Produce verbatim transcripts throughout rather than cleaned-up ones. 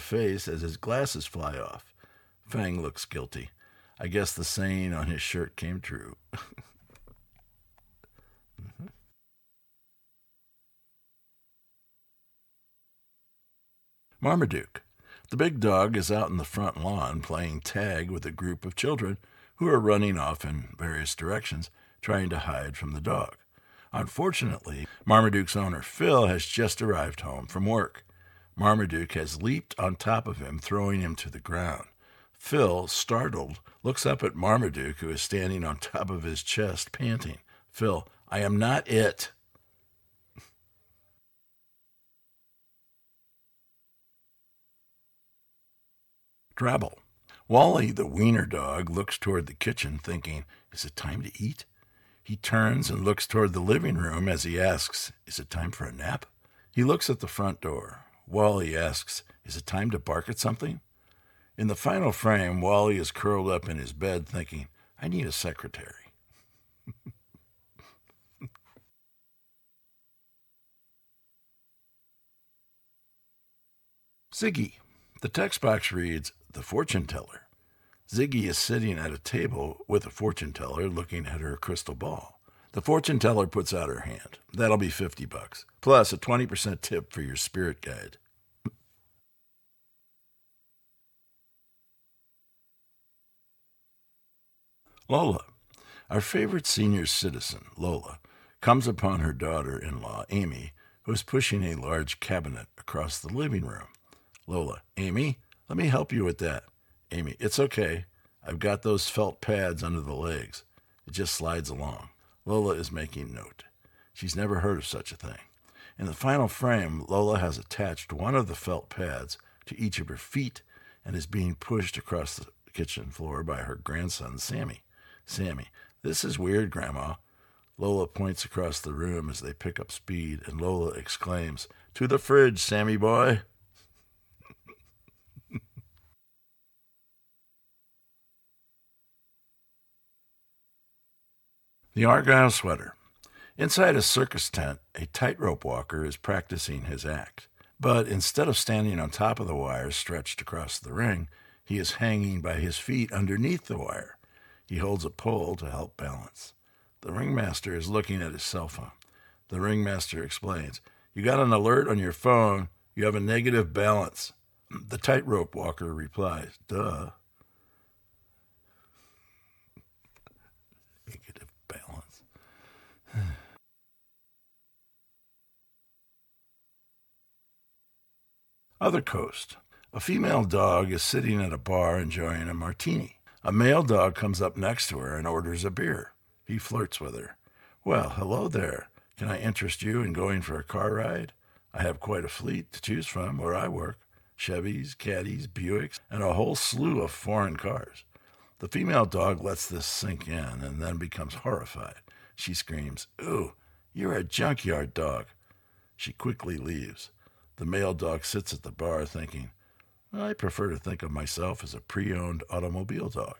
face as his glasses fly off. Fang looks guilty. I guess the saying on his shirt came true. mm-hmm. Marmaduke. The big dog is out in the front lawn playing tag with a group of children who are running off in various directions, trying to hide from the dog. Unfortunately, Marmaduke's owner, Phil, has just arrived home from work. Marmaduke has leaped on top of him, throwing him to the ground. Phil, startled, looks up at Marmaduke, who is standing on top of his chest, panting. Phil, I am not it. Drabble. Wally, the wiener dog, looks toward the kitchen, thinking, is it time to eat? He turns and looks toward the living room as he asks, is it time for a nap? He looks at the front door. Wally asks, is it time to bark at something? In the final frame, Wally is curled up in his bed thinking, I need a secretary. Ziggy. The text box reads, the fortune teller. Ziggy is sitting at a table with a fortune teller looking at her crystal ball. The fortune teller puts out her hand. That'll be fifty bucks, plus a twenty percent tip for your spirit guide. Lola. Our favorite senior citizen, Lola, comes upon her daughter-in-law, Amy, who is pushing a large cabinet across the living room. Lola, Amy, let me help you with that. Amy, it's okay. I've got those felt pads under the legs. It just slides along. Lola is making note. She's never heard of such a thing. In the final frame, Lola has attached one of the felt pads to each of her feet and is being pushed across the kitchen floor by her grandson, Sammy. Sammy, this is weird, Grandma. Lola points across the room as they pick up speed, and Lola exclaims, to the fridge, Sammy boy. The Argyle Sweater. Inside a circus tent, a tightrope walker is practicing his act. But instead of standing on top of the wire stretched across the ring, he is hanging by his feet underneath the wire. He holds a pole to help balance. The ringmaster is looking at his cell phone. The ringmaster explains, you got an alert on your phone. You have a negative balance. The tightrope walker replies, duh. Negative balance. Other coast. A female dog is sitting at a bar enjoying a martini. A male dog comes up next to her and orders a beer. He flirts with her. Well, hello there. Can I interest you in going for a car ride? I have quite a fleet to choose from where I work. Chevys, Caddies, Buicks, and a whole slew of foreign cars. The female dog lets this sink in and then becomes horrified. She screams, ooh, you're a junkyard dog. She quickly leaves. The male dog sits at the bar thinking, I prefer to think of myself as a pre-owned automobile dog.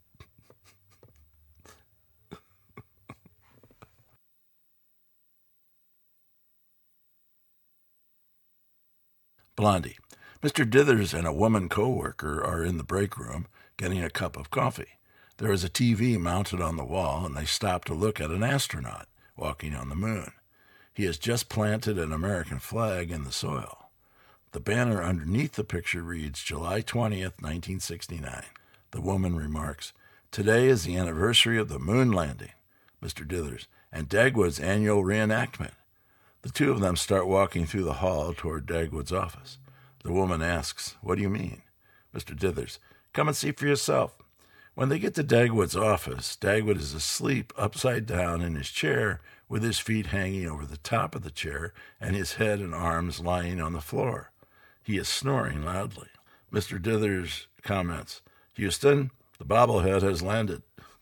Blondie. Mister Dithers and a woman co-worker are in the break room getting a cup of coffee. There is a T V mounted on the wall, and they stop to look at an astronaut walking on the moon. He has just planted an American flag in the soil. The banner underneath the picture reads July twentieth, nineteen sixty-nine. The woman remarks, today is the anniversary of the moon landing, Mister Dithers, and Dagwood's annual reenactment. The two of them start walking through the hall toward Dagwood's office. The woman asks, what do you mean? Mister Dithers, come and see for yourself. When they get to Dagwood's office, Dagwood is asleep upside down in his chair with his feet hanging over the top of the chair and his head and arms lying on the floor. He is snoring loudly. Mister Dithers comments, Houston, the bobblehead has landed.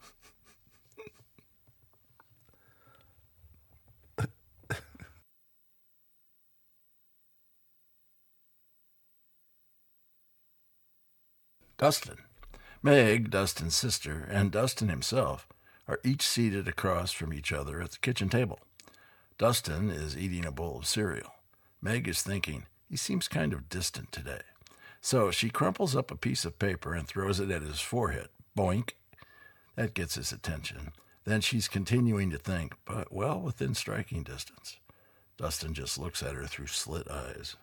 Dustin. Meg, Dustin's sister, and Dustin himself are each seated across from each other at the kitchen table. Dustin is eating a bowl of cereal. Meg is thinking, he seems kind of distant today. So she crumples up a piece of paper and throws it at his forehead. Boink. That gets his attention. Then she's continuing to think, but well within striking distance. Dustin just looks at her through slit eyes.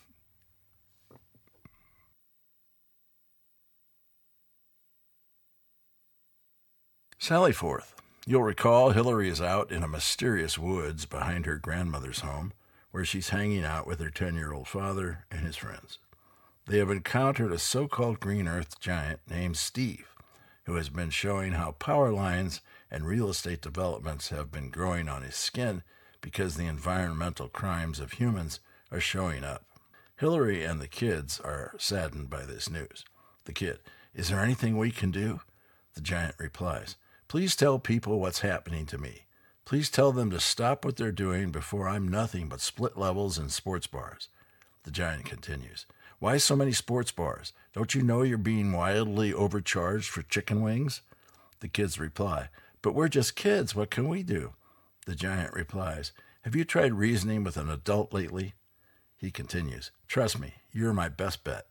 Sally Forth. You'll recall Hillary is out in a mysterious woods behind her grandmother's home, where she's hanging out with her ten-year-old father and his friends. They have encountered a so-called green earth giant named Steve, who has been showing how power lines and real estate developments have been growing on his skin because the environmental crimes of humans are showing up. Hillary and the kids are saddened by this news. The kid, is there anything we can do? The giant replies, please tell people what's happening to me. Please tell them to stop what they're doing before I'm nothing but split levels and sports bars. The giant continues, why so many sports bars? Don't you know you're being wildly overcharged for chicken wings? The kids reply, but we're just kids. What can we do? The giant replies, have you tried reasoning with an adult lately? He continues, trust me, you're my best bet.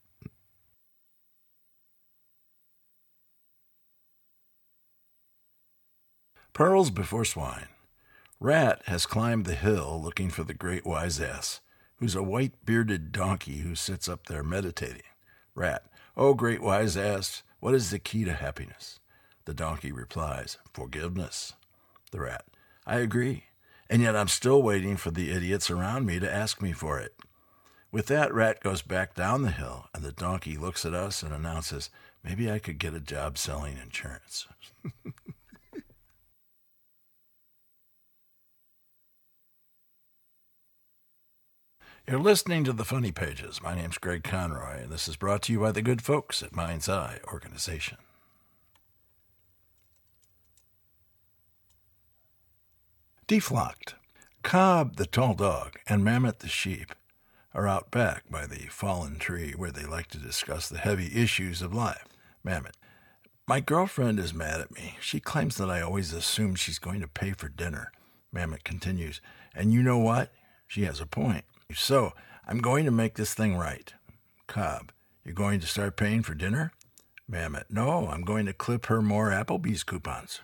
Pearls before swine. Rat has climbed the hill looking for the great wise ass, who's a white-bearded donkey who sits up there meditating. Rat, oh, great wise ass, what is the key to happiness? The donkey replies, forgiveness. The rat, I agree, and yet I'm still waiting for the idiots around me to ask me for it. With that, Rat goes back down the hill, and the donkey looks at us and announces, maybe I could get a job selling insurance. You're listening to The Funny Pages. My name's Greg Conroy, and this is brought to you by the good folks at Mind's Eye Organization. Deflocked. Cobb, the tall dog, and Mammoth, the sheep, are out back by the fallen tree where they like to discuss the heavy issues of life. Mammoth. My girlfriend is mad at me. She claims that I always assume she's going to pay for dinner. Mammoth continues, and you know what? She has a point. So, I'm going to make this thing right. Cobb, you're going to start paying for dinner? Mammoth, no, I'm going to clip her more Applebee's coupons.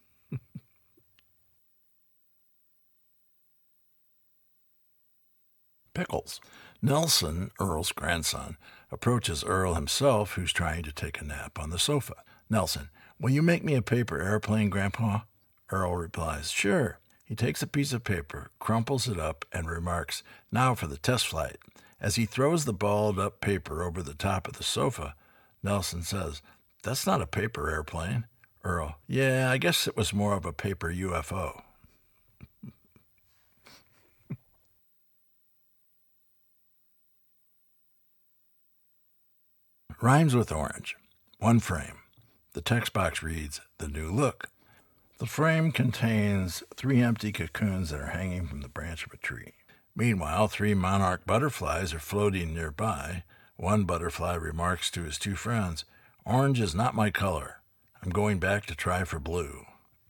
Pickles. Nelson, Earl's grandson, approaches Earl himself, who's trying to take a nap on the sofa. Nelson, will you make me a paper airplane, Grandpa? Earl replies, sure. He takes a piece of paper, crumples it up, and remarks, now for the test flight. As he throws the balled up paper over the top of the sofa, Nelson says, that's not a paper airplane. Earl, yeah, I guess it was more of a paper U F O. Rhymes with orange. One frame. The text box reads, the new look. The frame contains three empty cocoons that are hanging from the branch of a tree. Meanwhile, three monarch butterflies are floating nearby. One butterfly remarks to his two friends, orange is not my color. I'm going back to try for blue.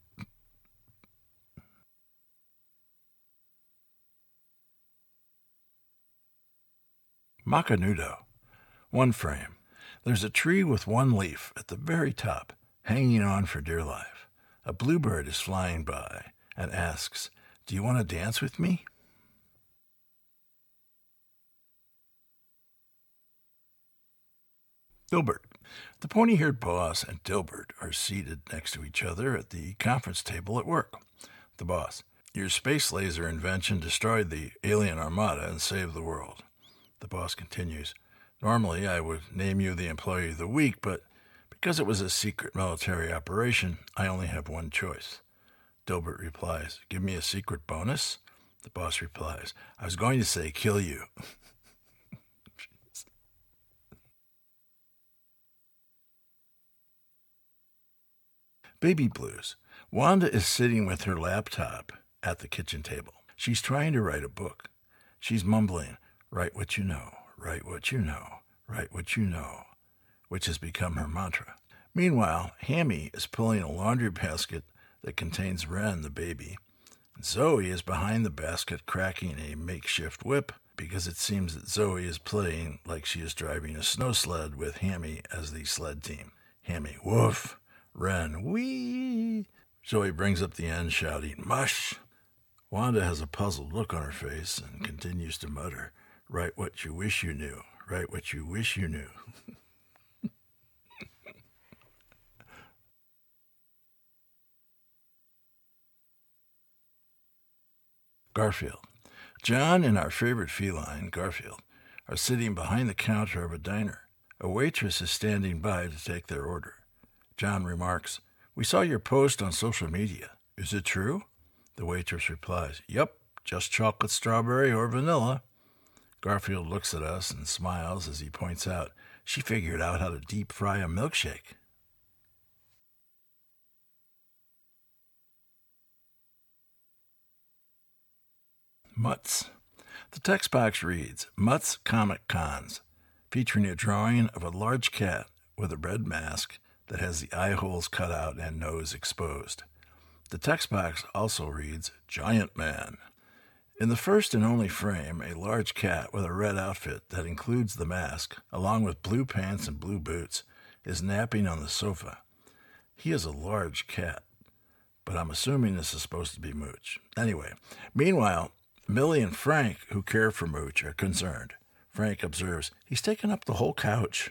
Macanudo. One frame. There's a tree with one leaf at the very top, hanging on for dear life. A bluebird is flying by and asks, do you want to dance with me? Dilbert. The pony-haired boss and Dilbert are seated next to each other at the conference table at work. The boss, your space laser invention destroyed the alien armada and saved the world. The boss continues, normally I would name you the employee of the week, but because it was a secret military operation, I only have one choice. Dilbert replies, give me a secret bonus? The boss replies, I was going to say kill you. Baby blues. Wanda is sitting with her laptop at the kitchen table. She's trying to write a book. She's mumbling, write what you know, write what you know, write what you know, which has become her mantra. Meanwhile, Hammy is pulling a laundry basket that contains Ren, the baby. Zoe is behind the basket cracking a makeshift whip, because it seems that Zoe is playing like she is driving a snow sled with Hammy as the sled team. Hammy, woof. Wren, wee. Zoe brings up the end, shouting, mush. Wanda has a puzzled look on her face and continues to mutter, write what you wish you knew, write what you wish you knew. Garfield. John and our favorite feline, Garfield, are sitting behind the counter of a diner. A waitress is standing by to take their order. John remarks, we saw your post on social media. Is it true? The waitress replies, yep, just chocolate, strawberry, or vanilla. Garfield looks at us and smiles as he points out, she figured out how to deep fry a milkshake. Mutts. The text box reads, Mutts Comic Cons, featuring a drawing of a large cat with a red mask that has the eye holes cut out and nose exposed. The text box also reads, Giant Man. In the first and only frame, a large cat with a red outfit that includes the mask, along with blue pants and blue boots, is napping on the sofa. He is a large cat, but I'm assuming this is supposed to be Mooch. Anyway, meanwhile, Millie and Frank, who care for Mooch, are concerned. Frank observes, he's taken up the whole couch.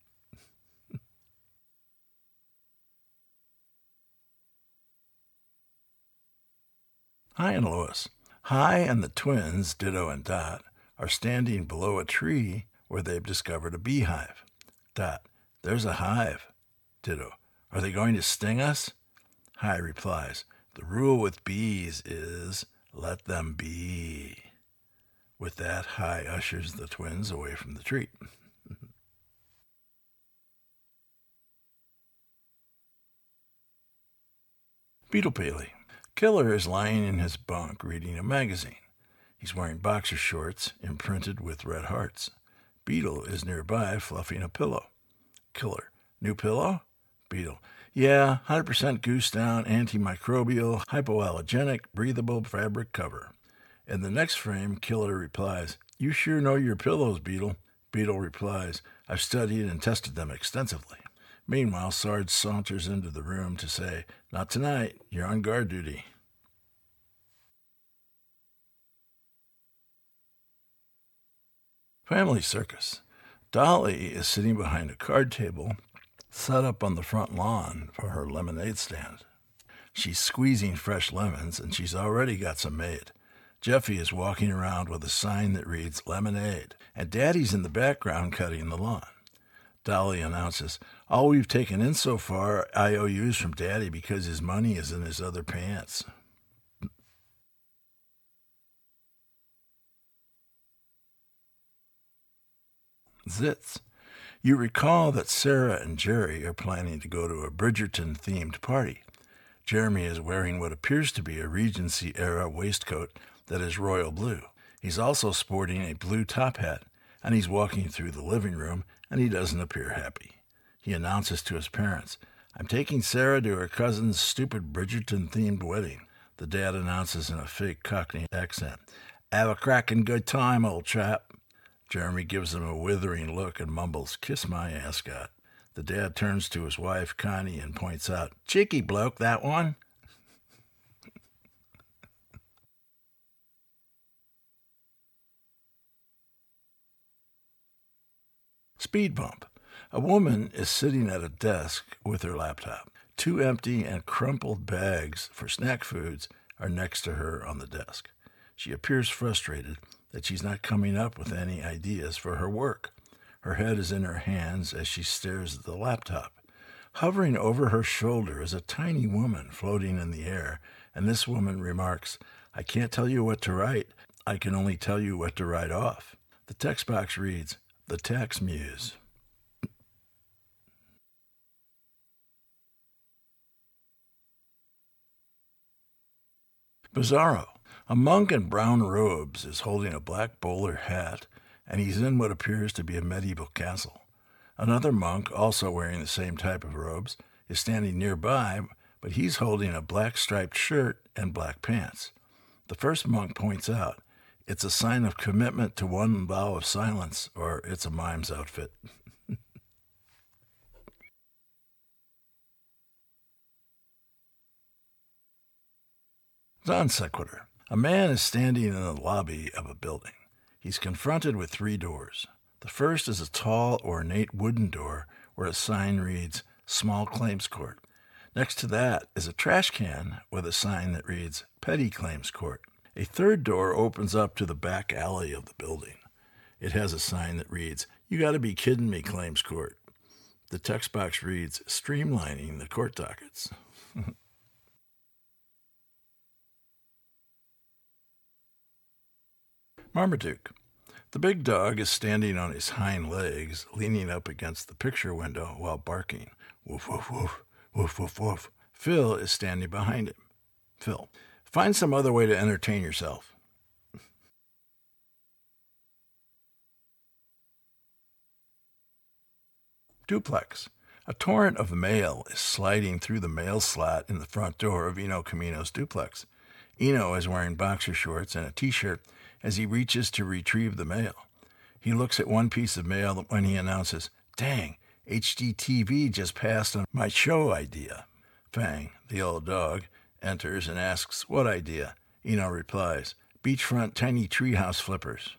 Hi and Lois. Hi and the twins, Ditto and Dot, are standing below a tree where they've discovered a beehive. Dot, there's a hive. Ditto, are they going to sting us? Hi replies, the rule with bees is let them be. With that, Hi ushers the twins away from the tree. Beetle Paley. Killer is lying in his bunk reading a magazine. He's wearing boxer shorts imprinted with red hearts. Beetle is nearby fluffing a pillow. Killer, new pillow? Beetle, yeah, one hundred percent goose down, antimicrobial, hypoallergenic, breathable fabric cover. In the next frame, Killer replies, you sure know your pillows, Beetle. Beetle replies, I've studied and tested them extensively. Meanwhile, Sarge saunters into the room to say, not tonight, you're on guard duty. Family Circus. Dolly is sitting behind a card table set up on the front lawn for her lemonade stand. She's squeezing fresh lemons, and she's already got some made. Jeffy is walking around with a sign that reads lemonade, and Daddy's in the background cutting the lawn. Dolly announces, all we've taken in so far are I O Us from Daddy because his money is in his other pants. Zits. You recall that Sarah and Jerry are planning to go to a Bridgerton-themed party. Jeremy is wearing what appears to be a Regency-era waistcoat that is royal blue. He's also sporting a blue top hat, and he's walking through the living room, and he doesn't appear happy. He announces to his parents, I'm taking Sarah to her cousin's stupid Bridgerton-themed wedding. The dad announces in a fake Cockney accent, have a cracking good time, old chap. Jeremy gives him a withering look and mumbles, kiss my ascot. The dad turns to his wife, Connie, and points out, cheeky bloke, that one. Speed bump. A woman is sitting at a desk with her laptop. Two empty and crumpled bags for snack foods are next to her on the desk. She appears frustrated that she's not coming up with any ideas for her work. Her head is in her hands as she stares at the laptop. Hovering over her shoulder is a tiny woman floating in the air, and this woman remarks, I can't tell you what to write. I can only tell you what to write off. The text box reads, The Tax Muse. Bizarro. A monk in brown robes is holding a black bowler hat, and he's in what appears to be a medieval castle. Another monk, also wearing the same type of robes, is standing nearby, but he's holding a black striped shirt and black pants. The first monk points out, It's a sign of commitment to one vow of silence, or it's a mime's outfit. Non sequitur. A man is standing in the lobby of a building. He's confronted with three doors. The first is a tall, ornate wooden door where a sign reads, Small Claims Court. Next to that is a trash can with a sign that reads, Petty Claims Court. A third door opens up to the back alley of the building. It has a sign that reads, You gotta be kidding me, Claims Court. The text box reads, Streamlining the court dockets. Marmaduke. The big dog is standing on his hind legs, leaning up against the picture window while barking. Woof, woof, woof, woof, woof, woof. Phil is standing behind him. Phil, find some other way to entertain yourself. Duplex. A torrent of mail is sliding through the mail slot in the front door of Eno Camino's duplex. Eno is wearing boxer shorts and a t-shirt as he reaches to retrieve the mail. He looks at one piece of mail when he announces, Dang, H D T V just passed on my show idea. Fang, the old dog, enters and asks, What idea? Eno replies, Beachfront tiny treehouse flippers.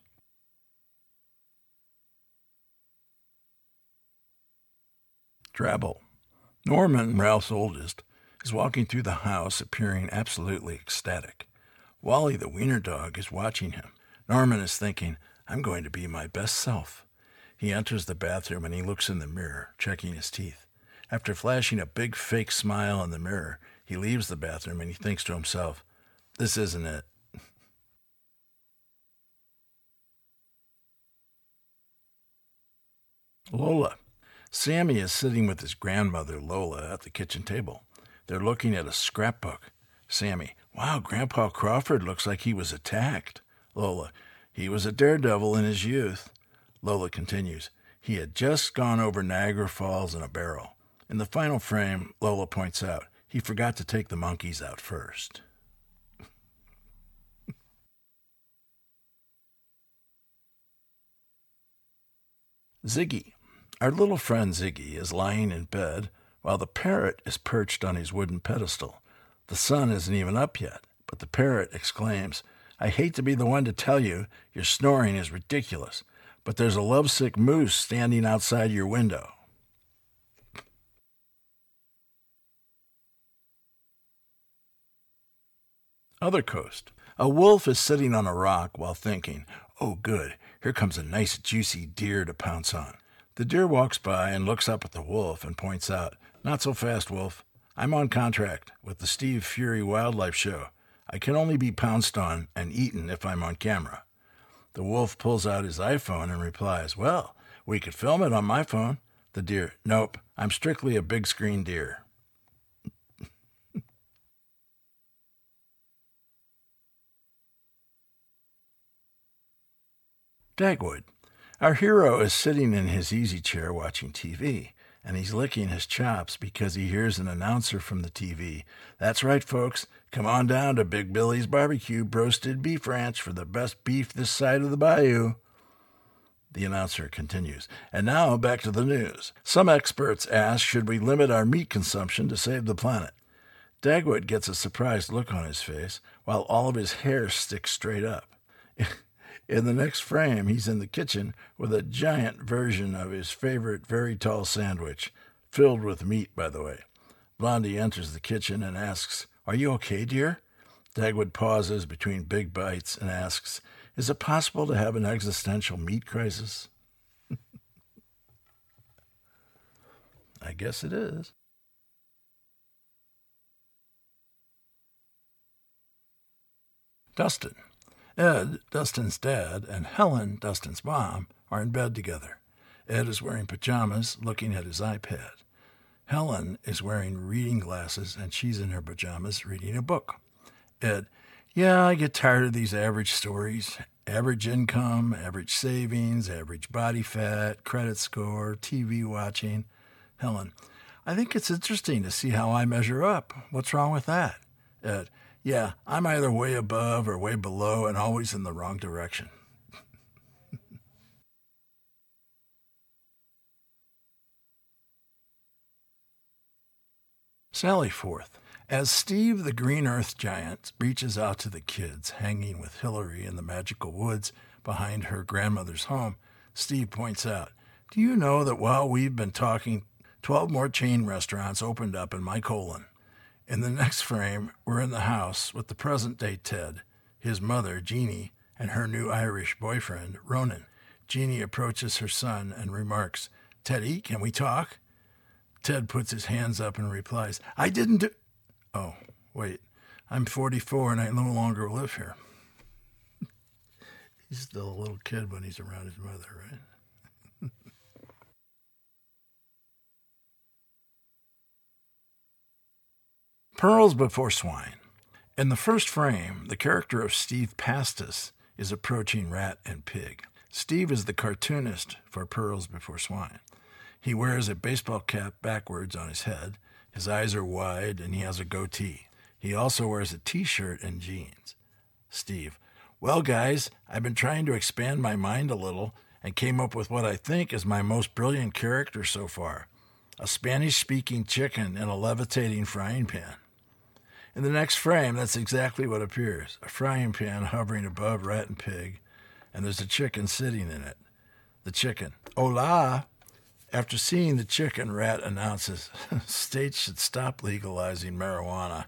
Drabble. Norman, Ralph's oldest, is walking through the house appearing absolutely ecstatic. Wally the wiener dog is watching him. Norman is thinking, I'm going to be my best self. He enters the bathroom and he looks in the mirror, checking his teeth. After flashing a big fake smile in the mirror, he leaves the bathroom and he thinks to himself, This isn't it. Lola. Sammy is sitting with his grandmother, Lola, at the kitchen table. They're looking at a scrapbook. Sammy, wow, Grandpa Crawford looks like he was attacked. Lola, he was a daredevil in his youth. Lola continues, he had just gone over Niagara Falls in a barrel. In the final frame, Lola points out, he forgot to take the monkeys out first. Ziggy. Our little friend Ziggy is lying in bed while the parrot is perched on his wooden pedestal. The sun isn't even up yet, but the parrot exclaims, I hate to be the one to tell you, your snoring is ridiculous, but there's a lovesick moose standing outside your window. Other coast. A wolf is sitting on a rock while thinking, oh good, here comes a nice juicy deer to pounce on. The deer walks by and looks up at the wolf and points out, not so fast, wolf. I'm on contract with the Steve Fury Wildlife Show. I can only be pounced on and eaten if I'm on camera. The wolf pulls out his iPhone and replies, well, we could film it on my phone. The deer, nope, I'm strictly a big screen deer. Dagwood. Our hero is sitting in his easy chair watching T V, and he's licking his chops because he hears an announcer from the T V. That's right, folks. Come on down to Big Billy's Barbecue Roasted Beef Ranch for the best beef this side of the bayou. The announcer continues. And now back to the news. Some experts ask, should we limit our meat consumption to save the planet? Dagwood gets a surprised look on his face while all of his hair sticks straight up. In the next frame, he's in the kitchen with a giant version of his favorite very tall sandwich, filled with meat, by the way. Blondie enters the kitchen and asks, are you okay, dear? Dagwood pauses between big bites and asks, is it possible to have an existential meat crisis? I guess it is. Dustin. Ed, Dustin's dad, and Helen, Dustin's mom, are in bed together. Ed is wearing pajamas, looking at his iPad. Helen is wearing reading glasses, and she's in her pajamas reading a book. Ed, yeah, I get tired of these average stories. Average income, average savings, average body fat, credit score, T V watching. Helen, I think it's interesting to see how I measure up. What's wrong with that? Ed, Yeah, I'm either way above or way below and always in the wrong direction. Sally Forth. As Steve the Green Earth Giant reaches out to the kids hanging with Hillary in the magical woods behind her grandmother's home, Steve points out, "Do you know that while we've been talking, twelve more chain restaurants opened up in my colon?" In the next frame, we're in the house with the present-day Ted, his mother, Jeannie, and her new Irish boyfriend, Ronan. Jeannie approaches her son and remarks, "Teddy, can we talk?" Ted puts his hands up and replies, "I didn't do..." Oh, wait, I'm forty-four and I no longer live here. He's still a little kid when he's around his mother, right? Pearls Before Swine. In the first frame, the character of Steve Pastis is approaching Rat and Pig. Steve is the cartoonist for Pearls Before Swine. He wears a baseball cap backwards on his head, his eyes are wide, and he has a goatee. He also wears a t-shirt and jeans. Steve: "Well, guys, I've been trying to expand my mind a little and came up with what I think is my most brilliant character so far. A Spanish-speaking chicken in a levitating frying pan." In the next frame, that's exactly what appears. A frying pan hovering above Rat and Pig, and there's a chicken sitting in it. The chicken: "Hola!" After seeing the chicken, Rat announces, "States should stop legalizing marijuana."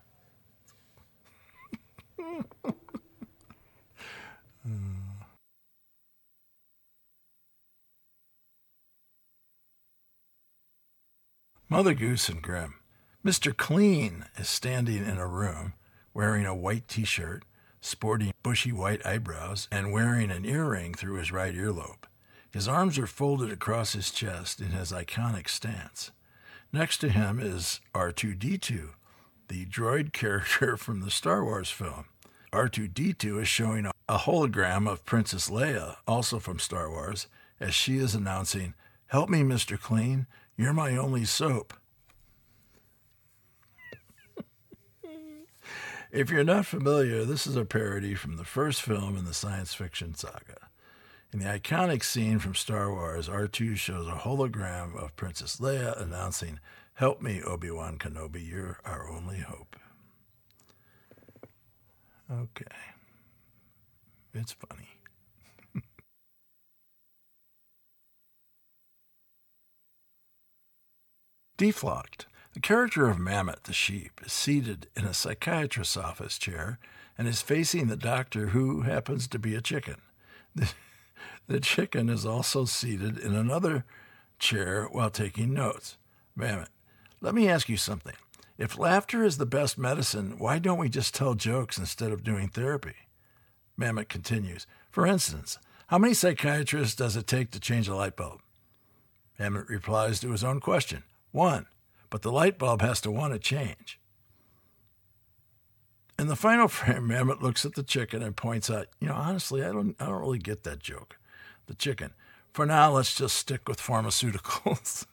Mother Goose and Grimm. Mister Clean is standing in a room wearing a white t-shirt, sporting bushy white eyebrows, and wearing an earring through his right earlobe. His arms are folded across his chest in his iconic stance. Next to him is R two D two, the droid character from the Star Wars film. R two D two is showing a hologram of Princess Leia, also from Star Wars, as she is announcing, "Help me, Mister Clean, you're my only soap." If you're not familiar, this is a parody from the first film in the science fiction saga. In the iconic scene from Star Wars, R two shows a hologram of Princess Leia announcing, "Help me, Obi-Wan Kenobi, you're our only hope." Okay. It's funny. Deflocked. The character of Mammoth the sheep is seated in a psychiatrist's office chair and is facing the doctor, who happens to be a chicken. The, the chicken is also seated in another chair while taking notes. Mammoth: "Let me ask you something. If laughter is the best medicine, why don't we just tell jokes instead of doing therapy?" Mammoth continues, "For instance, how many psychiatrists does it take to change a light bulb?" Mammoth replies to his own question, "One. But the light bulb has to want to change." In the final frame, Mammoth looks at the chicken and points out, "You know, honestly, I don't, I don't really get that joke." The chicken: "For now, let's just stick with pharmaceuticals."